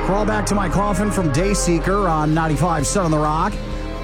Crawl back to my coffin from Dayseeker on 95.7 The Rock.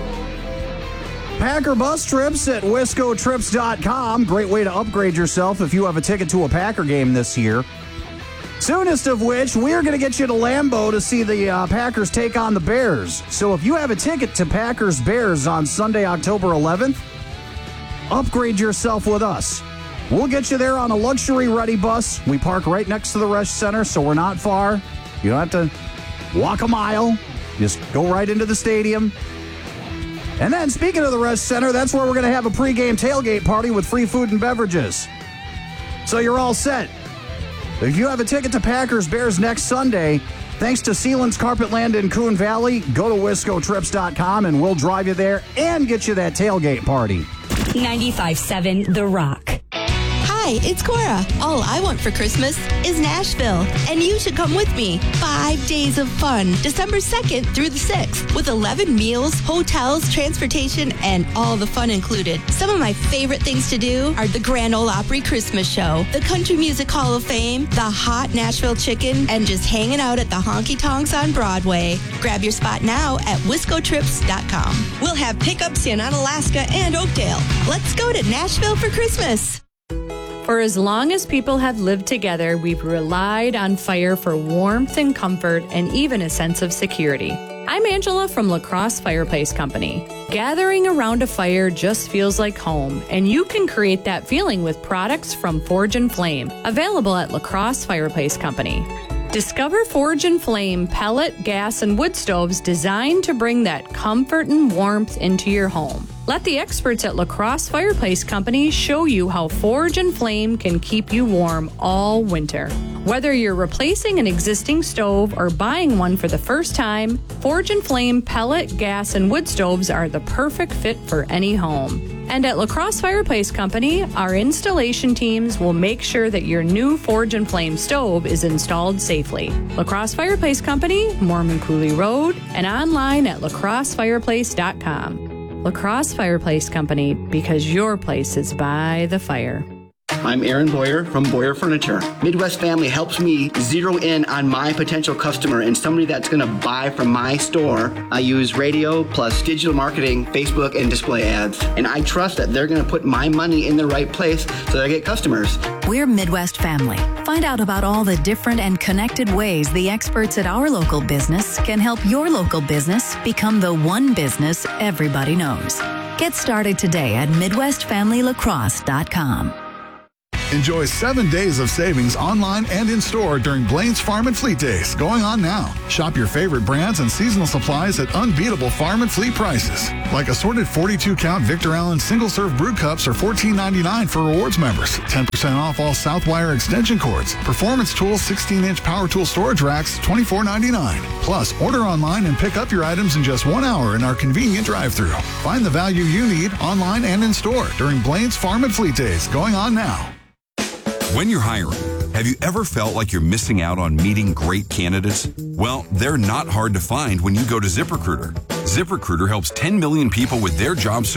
Packer bus trips at wiscotrips.com. Great way to upgrade yourself if you have a ticket to a Packer game this year. Soonest of which, we're going to get you to Lambeau to see the Packers take on the Bears. So if you have a ticket to Packers-Bears on Sunday, October 11th, upgrade yourself with us. We'll get you there on a luxury-ready bus. We park right next to the Resch Center, so we're not far. You don't have to walk a mile. Just go right into the stadium. And then, speaking of the Resch Center, that's where we're going to have a pregame tailgate party with free food and beverages. So you're all set. If you have a ticket to Packers-Bears next Sunday, thanks to Sealands Carpetland in Coon Valley, go to wiscotrips.com and we'll drive you there and get you that tailgate party. 95.7 The Rock. Hi, it's Cora. All I want for Christmas is Nashville, and you should come with me. 5 days of fun, December 2nd through the 6th, with 11 meals, hotels, transportation, and all the fun included. Some of my favorite things to do are the Grand Ole Opry Christmas Show, the Country Music Hall of Fame, the hot Nashville chicken, and just hanging out at the Honky Tonks on Broadway. Grab your spot now at wiscotrips.com. We'll have pickups in Onalaska and Oakdale. Let's go to Nashville for Christmas. For as long as people have lived together, we've relied on fire for warmth and comfort and even a sense of security. I'm Angela from La Crosse Fireplace Company. Gathering around a fire just feels like home, and you can create that feeling with products from Forge and Flame, available at La Crosse Fireplace Company. Discover Forge and Flame pellet, gas, and wood stoves designed to bring that comfort and warmth into your home. Let the experts at La Crosse Fireplace Company show you how Forge and Flame can keep you warm all winter. Whether you're replacing an existing stove or buying one for the first time, Forge and Flame pellet, gas, and wood stoves are the perfect fit for any home. And at La Crosse Fireplace Company, our installation teams will make sure that your new Forge and Flame stove is installed safely. La Crosse Fireplace Company, Mormon Cooley Road, and online at lacrossefireplace.com. La Crosse Fireplace Company, because your place is by the fire. I'm Aaron Boyer from Boyer Furniture. Midwest Family helps me zero in on my potential customer and somebody that's going to buy from my store. I use radio plus digital marketing, Facebook, and display ads. And I trust that they're going to put my money in the right place so that I get customers. We're Midwest Family. Find out about all the different and connected ways the experts at our local business can help your local business become the one business everybody knows. Get started today at MidwestFamilyLaCrosse.com. Enjoy 7 days of savings online and in-store during Blaine's Farm and Fleet Days, going on now. Shop your favorite brands and seasonal supplies at unbeatable farm and fleet prices. Like assorted 42-count Victor Allen single-serve brew cups are $14.99 for rewards members. 10% off all Southwire extension cords. Performance Tools 16-inch power tool storage racks, $24.99. Plus, order online and pick up your items in just 1 hour in our convenient drive-thru. Find the value you need online and in-store during Blaine's Farm and Fleet Days, going on now. When you're hiring, have you ever felt like you're missing out on meeting great candidates? Well, they're not hard to find when you go to ZipRecruiter. ZipRecruiter helps 10 million people with their job search